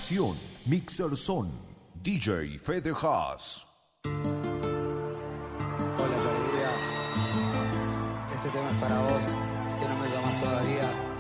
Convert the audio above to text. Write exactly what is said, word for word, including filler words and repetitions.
Grabación, Mixer Son, D J Fede Haas. Hola perdida, este tema es para vos, que no me llamas todavía.